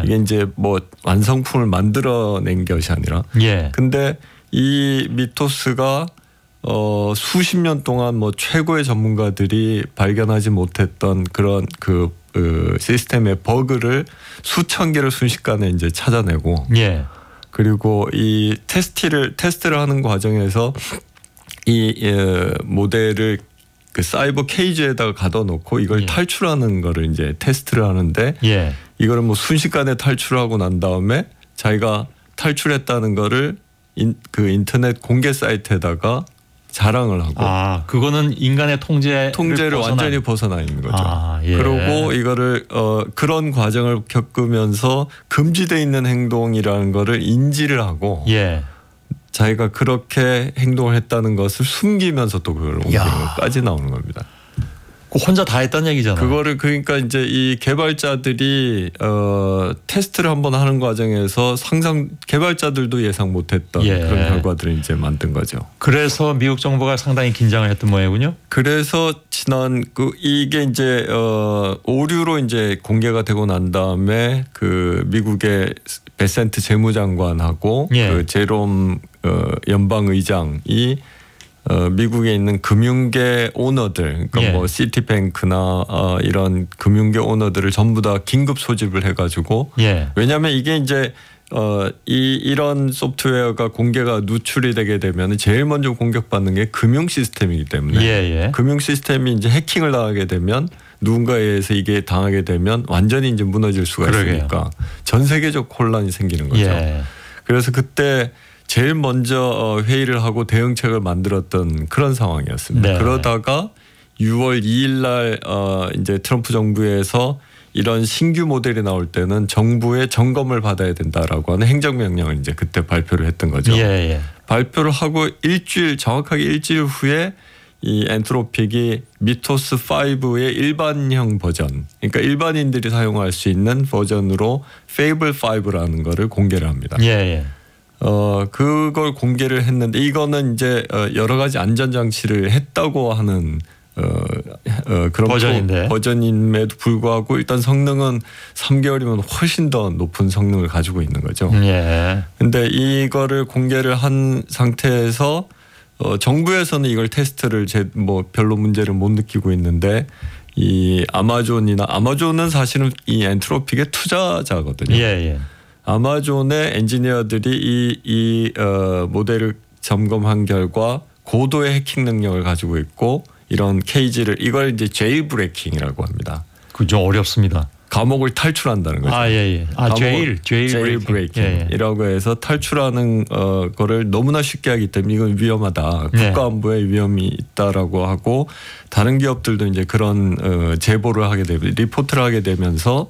이게 이제 뭐 완성품을 만들어낸 것이 아니라. 예. 근데 이 미토스가 수십 년 동안 뭐 최고의 전문가들이 발견하지 못했던 그런 그 시스템의 버그를 수천 개를 순식간에 이제 찾아내고. 예. 그리고 이 테스트를 하는 과정에서 이 모델을 그 사이버 케이지에다가 가둬놓고 이걸 예. 탈출하는 거를 이제 테스트를 하는데 예. 이거를 뭐 순식간에 탈출하고 난 다음에 자기가 탈출했다는 거를 그 인터넷 공개 사이트에다가 자랑을 하고. 그거는 인간의 통제를 완전히 벗어나 있는 거죠. 예. 그리고 이거를 그런 과정을 겪으면서 금지돼 있는 행동이라는 거를 인지를 하고. 예. 자기가 그렇게 행동을 했다는 것을 숨기면서 또 그걸 옮기는 것까지 나오는 겁니다. 혼자 다 했다는 얘기잖아요. 그거를 그러니까 이제 이 개발자들이 테스트를 한번 하는 과정에서 개발자들도 예상 못했던 그런 결과들을 이제 만든 거죠. 그래서 미국 정부가 상당히 긴장을 했던 모양이군요. 그래서 이게 이제 오류로 이제 공개가 되고 난 다음에 그 미국의 베센트 재무장관하고 그 제롬 연방의장이 미국에 있는 금융계 오너들, 그러니까 뭐 시티뱅크나 이런 금융계 오너들을 전부 다 긴급 소집을 해가지고. 왜냐하면 이게 이제 이런 소프트웨어가 공개가 누출이 되게 되면 제일 먼저 공격받는 게 금융 시스템이기 때문에 금융 시스템이 이제 해킹을 당하게 되면 누군가에 의해서 이게 당하게 되면 완전히 이제 무너질 수가 있으니까 전 세계적 혼란이 생기는 거죠. 그래서 그때 제일 먼저 회의를 하고 대응책을 만들었던 그런 상황이었습니다. 그러다가 6월 2일 날 이제 트럼프 정부에서 이런 신규 모델이 나올 때는 정부의 점검을 받아야 된다라고 하는 행정명령을 이제 그때 발표를 했던 거죠. 발표를 하고 정확하게 일주일 후에 이 엔트로픽이 미토스 5의 일반형 버전, 그러니까 일반인들이 사용할 수 있는 버전으로 페이블 5라는 거를 공개를 합니다. 그걸 공개를 했는데 이거는 이제 여러 가지 안전 장치를 했다고 하는 그런 버전임에도 불구하고 일단 성능은 3개월이면 훨씬 더 높은 성능을 가지고 있는 거죠. 근데 이거를 공개를 한 상태에서 정부에서는 이걸 테스트를 뭐 별로 문제를 못 느끼고 있는데 이 아마존은 사실은 이 엔트로픽의 투자자거든요. 아마존의 엔지니어들이 이 모델을 점검한 결과 고도의 해킹 능력을 가지고 있고 이런 케이지를 이걸 이제 제일 브레이킹이라고 합니다. 그죠, 어렵습니다. 감옥을 탈출한다는 거죠. 제일 브레이킹이라고 해서 탈출하는 거를 너무나 쉽게 하기 때문에 이건 위험하다. 국가 안보에 위험이 있다라고 하고 다른 기업들도 이제 그런 제보를 하게 되고 리포트를 하게 되면서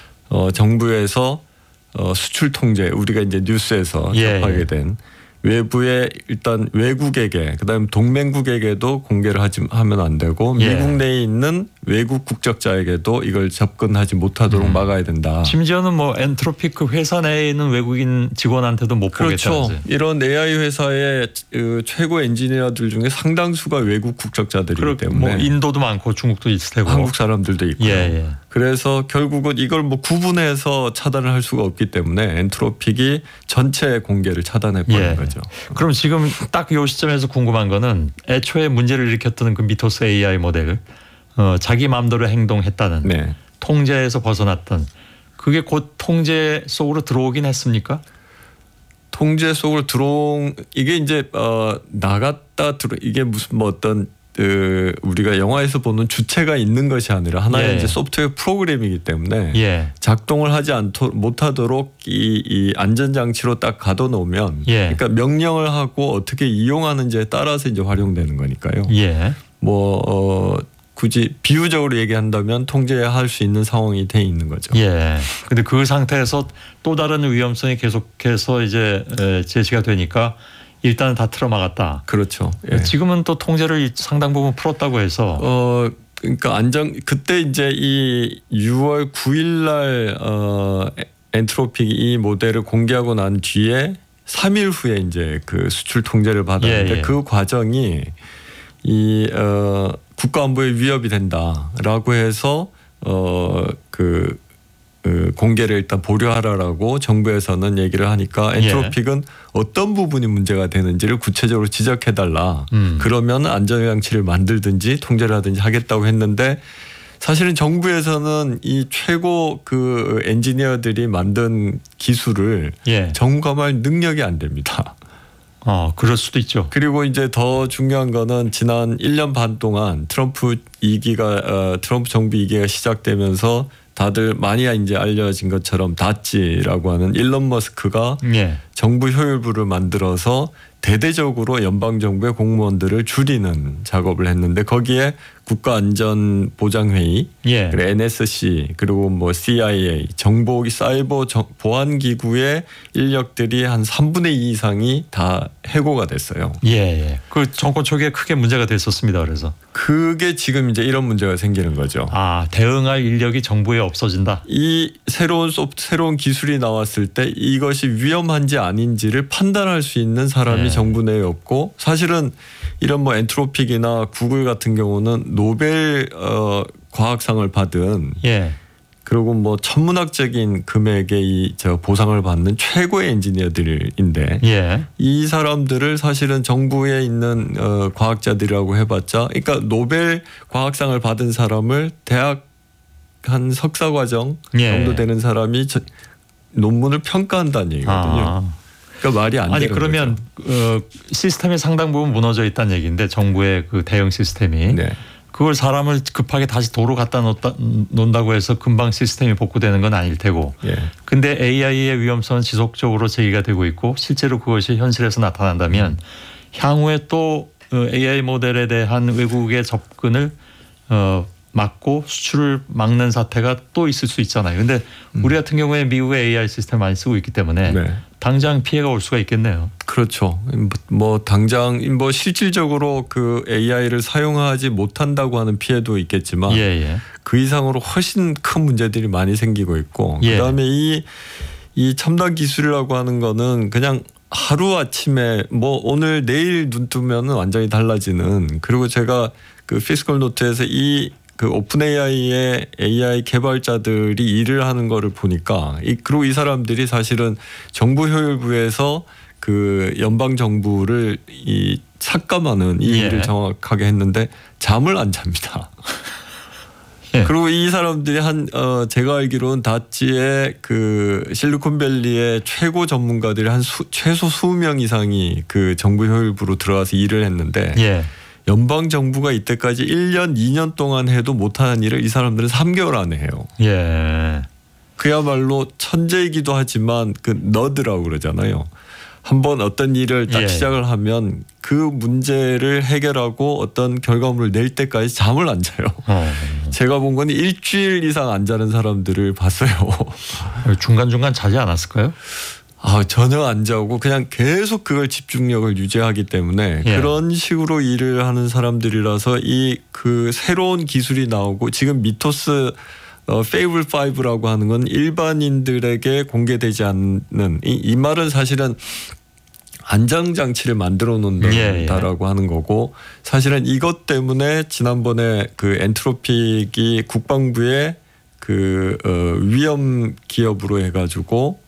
정부에서 수출 통제 우리가 이제 뉴스에서 접하게 된 외부에 일단 외국에게 그다음에 동맹국에게도 공개를 하면 안 되고 미국 내에 있는 외국 국적자에게도 이걸 접근하지 못하도록 막아야 된다. 심지어는 뭐 엔트로픽 그 회사 내에 있는 외국인 직원한테도 못 보겠다면서요. 그렇죠. 이런 AI 회사의 최고 엔지니어들 중에 상당수가 외국 국적자들이기 때문에 뭐 인도도 많고 중국도 있을 테고 한국 사람들도 있고. 그래서 결국은 이걸 뭐 구분해서 차단을 할 수가 없기 때문에 엔트로픽이 전체 공개를 차단해버린 거죠. 그럼 지금 딱 이 시점에서 궁금한 거는 애초에 문제를 일으켰던 그 미토스 AI 모델을 자기 마음대로 행동했다는 통제에서 벗어났던 그게 곧 통제 속으로 들어오긴 했습니까? 통제 속으로 이게 이제 나갔다 이게 무슨 뭐 어떤 우리가 영화에서 보는 주체가 있는 것이 아니라 하나의 이제 소프트웨어 프로그램이기 때문에 작동을 하지 못하도록 이 안전장치로 딱 가둬놓으면 그러니까 명령을 하고 어떻게 이용하는지에 따라서 이제 활용되는 거니까요. 뭐 굳이 비유적으로 얘기한다면 통제할 수 있는 상황이 돼 있는 거죠. 근데 그 상태에서 또 다른 위험성이 계속해서 이제 제시가 되니까 일단은 다 틀어막았다. 그렇죠. 지금은 또 통제를 상당 부분 풀었다고 해서. 그러니까 그때 이제 이 6월 9일 날 엔트로픽이 이 모델을 공개하고 난 뒤에 3일 후에 이제 그 수출 통제를 받았는데 그 과정이 이 국가 안보에 위협이 된다라고 해서 그 공개를 일단 보류하라라고 정부에서는 얘기를 하니까 엔트로픽은 어떤 부분이 문제가 되는지를 구체적으로 지적해달라. 그러면 안전장치를 만들든지 통제를 하든지 하겠다고 했는데 사실은 정부에서는 이 최고 그 엔지니어들이 만든 기술을 점검할 능력이 안 됩니다. 그럴 수도 있죠. 그리고 이제 더 중요한 거는 지난 1년 반 동안 트럼프 정부 2기가 시작되면서 다들 많이 이제 알려진 것처럼 다찌라고 하는 일론 머스크가 정부 효율부를 만들어서 대대적으로 연방정부의 공무원들을 줄이는 작업을 했는데 거기에 국가안전보장회의, 그리고 NSC, 그리고 뭐 CIA, 사이버 보안기구의 인력들이 한 3분의 2 이상이 다 해고가 됐어요. 그 정권 초기에 크게 문제가 됐었습니다. 그래서 그게 지금 이제 이런 문제가 생기는 거죠. 대응할 인력이 정부에 없어진다. 이 새로운 기술이 나왔을 때 이것이 위험한지 아닌지를 판단할 수 있는 사람이 정부 내에 없고 사실은 이런 뭐 엔트로픽이나 구글 같은 경우는 노벨 과학상을 받은 그리고 뭐 천문학적인 금액의 보상을 받는 최고의 엔지니어들인데 이 사람들을 사실은 정부에 있는 과학자들이라고 해봤자 그러니까 노벨 과학상을 받은 사람을 대학 한 석사과정 정도 되는 사람이 논문을 평가한다는 얘기거든요. 그러니까 말이 안 되는 그러면 시스템의 상당 부분 무너져 있다는 얘기인데 정부의 그 대응 시스템이 그걸 사람을 급하게 다시 도로 갖다 놓는다고 해서 금방 시스템이 복구되는 건 아닐 테고 근데 AI의 위험성은 지속적으로 제기가 되고 있고 실제로 그것이 현실에서 나타난다면 향후에 또 AI 모델에 대한 외국의 접근을 막고 수출을 막는 사태가 또 있을 수 있잖아요. 근데 우리 같은 경우에 미국의 AI 시스템 많이 쓰고 있기 때문에 당장 피해가 올 수가 있겠네요. 그렇죠. 뭐 당장 뭐 실질적으로 그 AI를 사용하지 못한다고 하는 피해도 있겠지만 그 이상으로 훨씬 큰 문제들이 많이 생기고 있고 그다음에 이 첨단 기술이라고 하는 거는 그냥 하루아침에 뭐 오늘 내일 눈 뜨면 완전히 달라지는 그리고 제가 그 피스컬 노트에서 그 오픈 AI의 AI 개발자들이 일을 하는 거를 보니까 그리고 이 사람들이 사실은 정부 효율부에서 그 연방 정부를 삭감하는 이 일을 정확하게 했는데 잠을 안 잡니다. 그리고 이 사람들이 제가 알기로는 다찌의 그 실리콘밸리의 최고 전문가들이 최소 20명 이상이 그 정부 효율부로 들어가서 일을 했는데 연방 정부가 이때까지 1년, 2년 동안 해도 못하는 일을 이 사람들은 3개월 안에 해요. 그야말로 천재이기도 하지만 그 너드라고 그러잖아요. 한번 어떤 일을 딱 시작을 하면 그 문제를 해결하고 어떤 결과물을 낼 때까지 잠을 안 자요. 제가 본 건 일주일 이상 안 자는 사람들을 봤어요. 중간중간 자지 않았을까요? 전혀 안 자고 그냥 계속 그걸 집중력을 유지하기 때문에 그런 식으로 일을 하는 사람들이라서 그 새로운 기술이 나오고 지금 미토스 페이블 5라고 하는 건 일반인들에게 공개되지 않는 이 말은 사실은 안전장치를 만들어 놓는다라고 하는 거고 사실은 이것 때문에 지난번에 그 엔트로픽이 국방부의 그 위험 기업으로 해가지고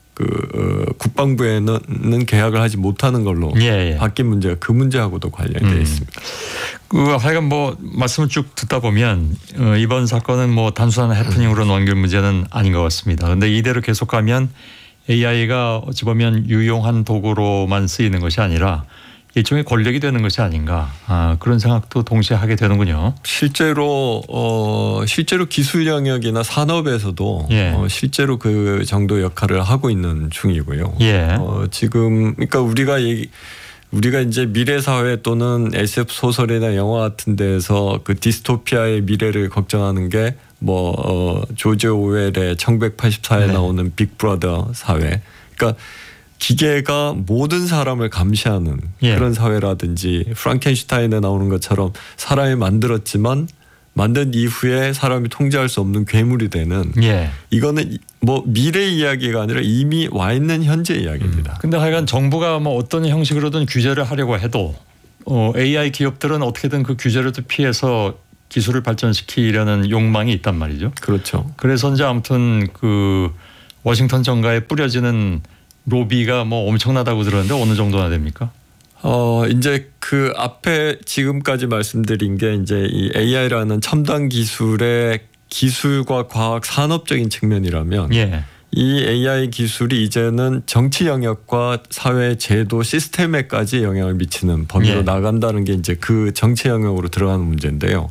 국방부에는 계약을 하지 못하는 걸로 바뀐 문제가 그 문제하고도 관련되어 있습니다. 하여간 뭐 말씀을 쭉 듣다 보면 이번 사건은 뭐 단순한 해프닝으로 넘길 문제는 아닌 것 같습니다. 그런데 이대로 계속 가면 AI가 어찌 보면 유용한 도구로만 쓰이는 것이 아니라 일종의 권력이 되는 것이 아닌가 그런 생각도 동시에 하게 되는군요. 실제로 기술 영역이나 산업에서도 실제로 그 정도 역할을 하고 있는 중이고요. 지금 그러니까 우리가 이제 미래 사회 또는 SF 소설이나 영화 같은 데에서 그 디스토피아의 미래를 걱정하는 게 조지 오웰의 1984에 나오는 빅브라더 사회. 그러니까 기계가 모든 사람을 감시하는 그런 사회라든지 프랑켄슈타인에 나오는 것처럼 사람이 만들었지만 만든 이후에 사람이 통제할 수 없는 괴물이 되는 이거는 뭐 미래 이야기가 아니라 이미 와 있는 현재 이야기입니다. 근데 하여간 정부가 뭐 어떤 형식으로든 규제를 하려고 해도 AI 기업들은 어떻게든 그 규제를 또 피해서 기술을 발전시키려는 욕망이 있단 말이죠. 그렇죠. 그래서 이제 아무튼 그 워싱턴 정가에 뿌려지는 로비가 뭐 엄청나다고 들었는데 어느 정도나 됩니까? 이제 그 앞에 지금까지 말씀드린 게 이제 이 AI라는 첨단 기술의 기술과 과학 산업적인 측면이라면 예. 이 AI 기술이 이제는 정치 영역과 사회 제도 시스템에까지 영향을 미치는 범위로 예. 나간다는 게 이제 그 정치 영역으로 들어가는 문제인데요.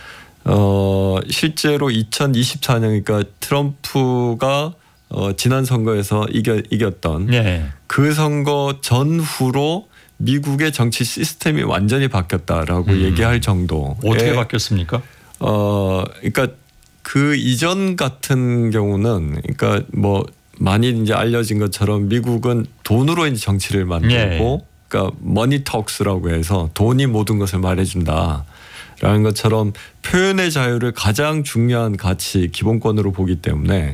실제로 2024년 그러니까 트럼프가 지난 선거에서 이겼던 예. 그 선거 전후로 미국의 정치 시스템이 완전히 바뀌었다라고 얘기할 정도. 어떻게 바뀌었습니까? 그러니까 그 이전 같은 경우는 그러니까 뭐 많이 이제 알려진 것처럼 미국은 돈으로 이제 정치를 만들고 예. 그러니까 머니 톡스라고 해서 돈이 모든 것을 말해준다라는 것처럼 표현의 자유를 가장 중요한 가치 기본권으로 보기 때문에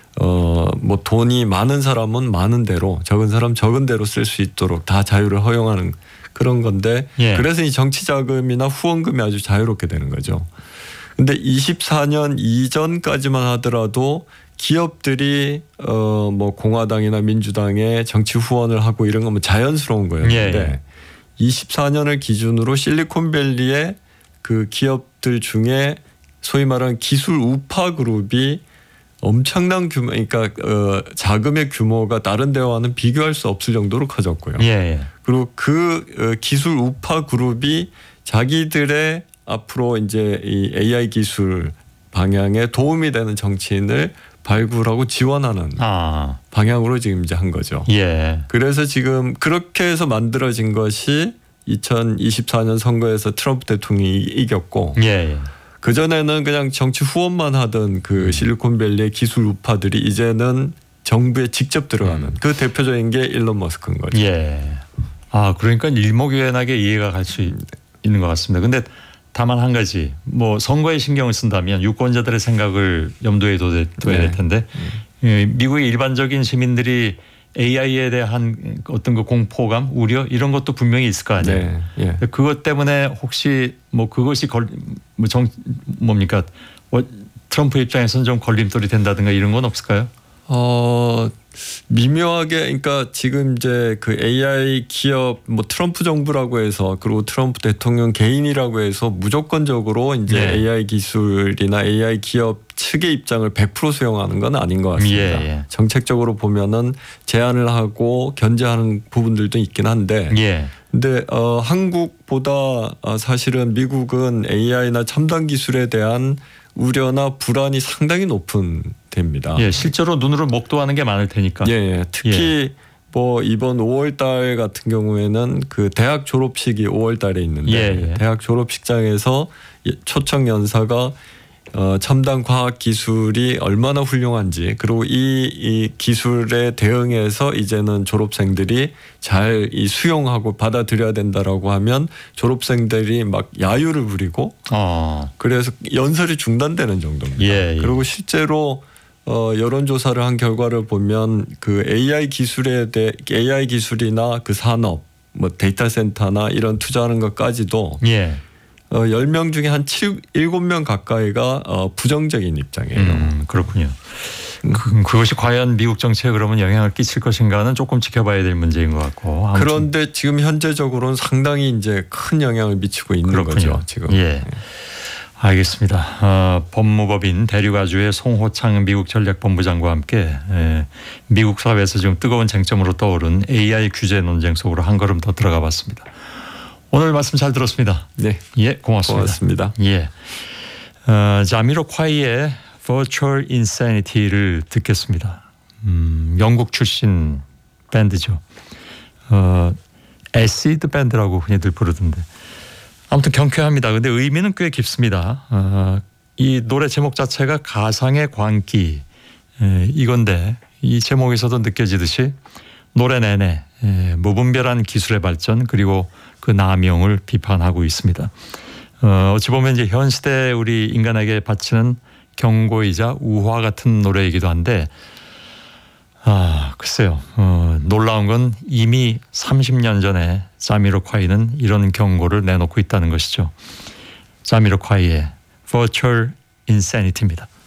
뭐 돈이 많은 사람은 많은 대로 적은 사람 적은 대로 쓸 수 있도록 다 자유를 허용하는 그런 건데 예. 그래서 이 정치 자금이나 후원금이 아주 자유롭게 되는 거죠. 근데 24년 이전까지만 하더라도 기업들이 뭐 공화당이나 민주당에 정치 후원을 하고 이런 건 뭐 자연스러운 거였는데 24년을 기준으로 실리콘밸리의 그 기업들 중에 소위 말하는 기술 우파 그룹이 엄청난 규모, 그러니까 자금의 규모가 다른 데와는 비교할 수 없을 정도로 커졌고요. 예. 그리고 그 기술 우파 그룹이 자기들의 앞으로 이제 이 AI 기술 방향에 도움이 되는 정치인을 발굴하고 지원하는 방향으로 지금 이제 한 거죠. 예. 그래서 지금 그렇게 해서 만들어진 것이 2024년 선거에서 트럼프 대통령이 이겼고 예. 그전에는 그냥 정치 후원만 하던 그 실리콘밸리의 기술 우파들이 이제는 정부에 직접 들어가는 그 대표적인 게 일론 머스크인 거죠. 예. 그러니까 일목요연하게 이해가 갈 수 있는 것 같습니다. 근데 다만 한 가지 뭐 선거에 신경을 쓴다면 유권자들의 생각을 염두에 둬야 될 텐데 미국의 일반적인 시민들이 AI에 대한 어떤 그 공포감, 우려 이런 것도 분명히 있을 거 아니에요. 네. 그것 때문에 혹시 뭐 그것이 뭡니까 트럼프 입장에서는 좀 걸림돌이 된다든가 이런 건 없을까요? 미묘하게 그러니까 지금 이제 그 AI 기업 뭐 트럼프 정부라고 해서 그리고 트럼프 대통령 개인이라고 해서 무조건적으로 이제 AI 기술이나 AI 기업 측의 입장을 100% 수용하는 건 아닌 것 같습니다. 정책적으로 보면은 제한을 하고 견제하는 부분들도 있긴 한데 근데 한국보다 사실은 미국은 AI나 첨단 기술에 대한 우려나 불안이 상당히 높은 데입니다. 실제로 눈으로 목도하는 게 많을 테니까. 특히 뭐 이번 5월달 같은 경우에는 그 대학 졸업식이 5월달에 있는데 대학 졸업식장에서 초청 연사가 첨단 과학 기술이 얼마나 훌륭한지 그리고 이 기술에 대응해서 이제는 졸업생들이 잘 이 수용하고 받아들여야 된다라고 하면 졸업생들이 막 야유를 부리고 그래서 연설이 중단되는 정도입니다. 그리고 실제로 여론조사를 한 결과를 보면 그 AI 기술이나 그 산업 뭐 데이터 센터나 이런 투자하는 것까지도 10명 중에 한 7명 가까이가 부정적인 입장이에요. 그렇군요. 그것이 과연 미국 정치에 그러면 영향을 끼칠 것인가는 조금 지켜봐야 될 문제인 것 같고. 아무튼. 그런데 지금 현재적으로는 상당히 이제 큰 영향을 미치고 있는 거죠. 지금. 알겠습니다. 법무법인 대륙아주의 송호창 미국 전략본부장과 함께 미국 사회에서 지금 뜨거운 쟁점으로 떠오른 AI 규제 논쟁 속으로 한 걸음 더 들어가 봤습니다. 오늘 말씀 잘 들었습니다. 고맙습니다. 자미로콰이의 Virtual Insanity를 듣겠습니다. 영국 출신 밴드죠. 애시드 밴드라고 흔히들 부르던데 아무튼 경쾌합니다. 근데 의미는 꽤 깊습니다. 이 노래 제목 자체가 가상의 광기 이건데 이 제목에서도 느껴지듯이 노래 내내 무분별한 기술의 발전 그리고 그 남용을 비판하고 있습니다. 어찌 보면 이제 현 시대 우리 인간에게 바치는 경고이자 우화 같은 노래이기도 한데 글쎄요. 놀라운 건 이미 30년 전에 자미로콰이는 이런 경고를 내놓고 있다는 것이죠. 자미로콰이의 Virtual Insanity입니다.